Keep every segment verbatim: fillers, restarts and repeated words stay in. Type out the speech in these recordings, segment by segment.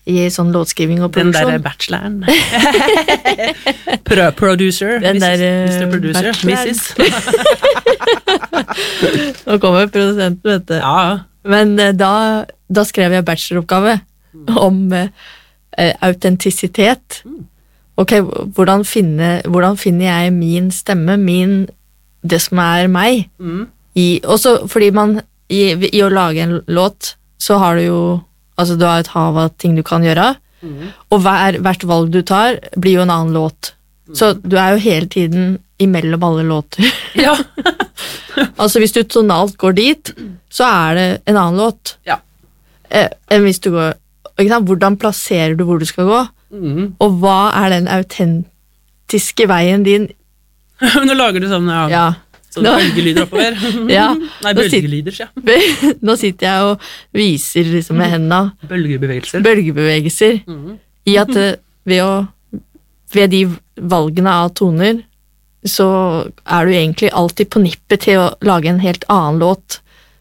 i sånn låtskriving og Den produksjon. der bacheloren. Pro producer. Den missus der, mister Producer. bacheloren. missus Nå kommer produsenten, vet du. Ja. Men eh, da, da skrev jeg bacheloroppgave om eh, eh, autentisitet. Ok, hvordan, finne, hvordan finner jeg min stemme, min, det som er meg? Mm. I, også fordi man, i, i å lage en låt, så har du jo, altså du har et hav av ting du kan gjøre, Mm. og hver, hvert valg du tar blir jo en annen låt. Så du er jo hele tiden imellom alle låter. Ja. Altså hvis du tonalt går dit, så er det en annen låt. Ja. Eh, enn hvis du går, ikke sant? Hvordan plasserer du hvor du skal gå? Mm. Og hva er den autentiske veien din? Nå lager du sånn, ja. Ja. Sånn bølgelyder oppover. Ja. Nei, Nå sit- bølgelyder, ja. Nå sitter jeg og viser liksom med hendene Bølgebevegelser. bølgebevegelser Mm. i at eh, ved, å, ved de valgene av toner så er du egentlig alltid på nippet til å lage en helt annen låt.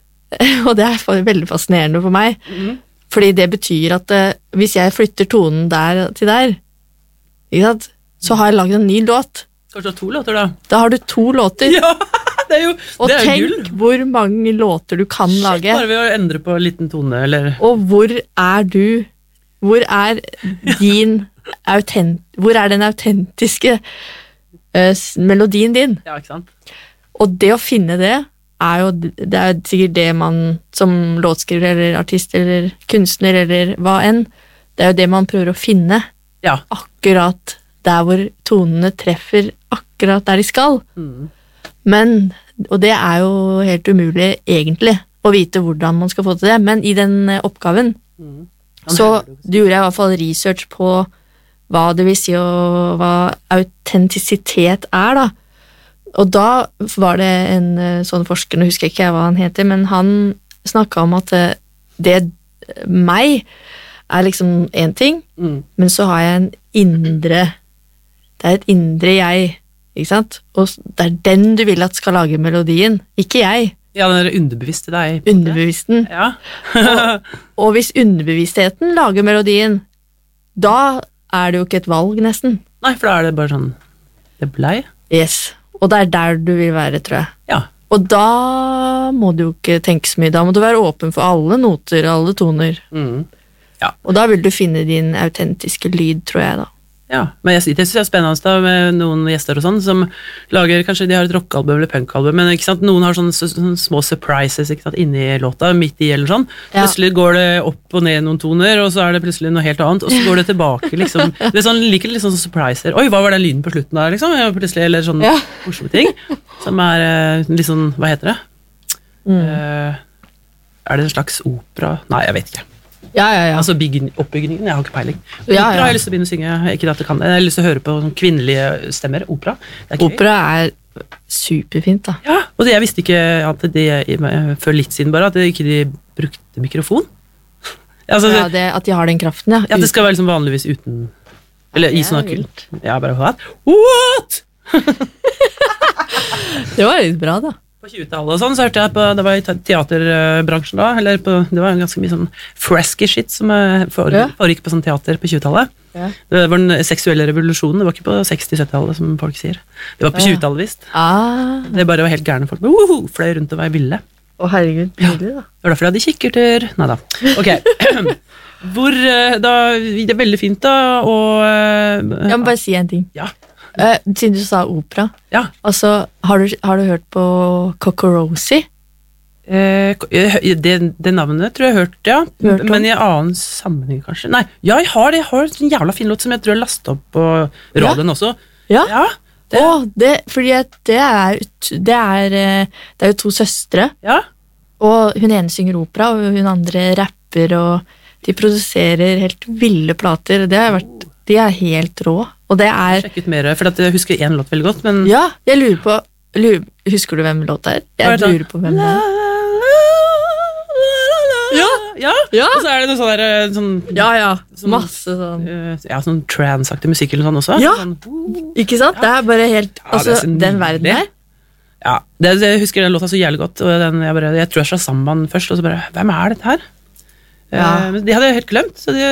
Og det er fa- veldig fascinerende for meg, Mm. fordi det betyr at eh, hvis jeg flytter tonen der til der, ikke sant? Så har jeg laget en ny låt. Kanskje du har to låter, da? Da har du to låter. Ja, det er jo, Og det er jo tenk gull. hvor mange låter du kan Shit, lage. bare ved å endre på en liten tone, eller... Og hvor er du? Hvor er din autent... Hvor er den autentiske eh, s- melodien din? Ja, ikke sant? Og det å finne det er jo det er sikkert det man som låtskriver eller artist eller kunstner eller hva enn, det er jo det man prøver å finne. Ja. Akkurat der hvor tonene treffer akkurat der de skal. Mm. Men, og det er jo helt umulig egentlig å vite hvordan man skal få til det, men i den eh, oppgaven Mm. så gjorde jeg i hvert fall research på hva det vil si og hva autentisitet er da. Og da var det en eh, sånn forsker, nå husker jeg ikke hva han heter, men han snakket om at eh, det meg er liksom en ting, Mm. men så har jeg en indre, det er et indre jeg, ikke sant? Og det er den du vil at skal lage melodien, ikke jeg, Ja, den der underbevisste deg. underbevissten. Ja. Og hvis underbevisstheten lager melodien, da er det jo ikke et valg nesten. Nei, for da er det bare sånn, det blei. Yes. Og det er der du vil være, tror jeg. Ja. Og da må du jo ikke tenke så mye, da må du være åpen for alle noter, alle toner. Mm. Og da vil du finne din autentiske lyd, tror jeg da. Ja, men jeg, det synes jeg er spennende da, med noen gjester og sånn, som lager, kanskje de har et rockalbum eller punkalbum, men ikke sant, noen har sånne, sånne små surprises, ikke sant, inni låta, midt i eller sånn. Ja. Plutselig går det opp og ned noen toner, og så er det plutselig noe helt annet, og så går det tilbake, liksom. Det er sånn, liker litt sånn surpriser. Oi, hva var den lyden på slutten der, liksom? Ja, plutselig, eller sånne Ja. morsomme ting, som er eh, litt sånn, hva heter det? Mm. Eh, er det en slags opera? Nei, jeg vet ikke. Ja, ja, ja. Altså byggen, oppbyggingen, jeg har ikke peiling. Opera Ja, ja. har jeg lyst til å begynne å synge, ikke at jeg kan det. Jeg har lyst til å høre på sånn kvinnelige stemmer, opera. Det er gøy. Opera er superfint da. Ja, og det, jeg visste ikke at de, før litt siden bare, at de ikke de brukte mikrofon. Altså, Ja, det, at de har den kraften, ja. ja, det skal være liksom vanligvis uten, eller i det er sånn vilt. akkurat. Ja, bare what? What? Det var litt bra da. På tjuetallet og sånn, så hørte jeg på, det var i te- teaterbransjen da, eller på, det var ganske mye sånn fresky shit som eh, foregikk, Ja. foregikk på sånn teater på tjuetallet. Ja. Det var den seksuelle revolusjonen, det var ikke på seksti-syttitallet som folk sier. Det var på Ja. tjuetallet visst. Ah, Det bare var helt gærne folk, woho, fløy rundt og var ville. å herregud, nydelig da. Det var derfor jeg hadde kikkerter. Neida. Ok. Hvor, eh, da, det er veldig fint da, og... eh, Jeg må bare si en ting. Ja. Eh, siden du sa opera, Ja. altså, har du, har du hørt på Cocorossi? Eh, det, det navnet tror jeg jeg har hørt, ja. Hørt om? Men i annen sammenheng, kanskje. Nei, ja, jeg har det. Jeg har en jævla fin låt som jeg tror jeg lastet opp på radioen også. Ja? Ja, Det. Å, det, fordi at det er, ut- det er, eh, det er jo to søstre, ja. og hun ene synger opera, og hun andre rapper, og de produserer helt ville plater. Det har vært, de er helt rå. Og det er, Sjekk ut mer, for at jeg husker en låt veldig godt, men... ja, jeg lurer på, lurer, husker du hvem låta er? Hva er Jeg det? lurer på hvem det er. Ja, ja. Ja. Og så er det noe sånn der, eh, sånn... Ja, ja, Sånn- masse sånn. eh, Ja, sånn trans-aktig musikk eller sånn også. Ja. Sånn, Ikke sant? Det er bare helt, Ja, det er altså, så den verden nydelig. her. Ja, det, det, jeg husker den låta så jævlig godt, og den, jeg, bare, jeg tror jeg sa Samban først, og så bare, hvem er dette her? Ja. Eh, men de hadde jeg helt glemt, så de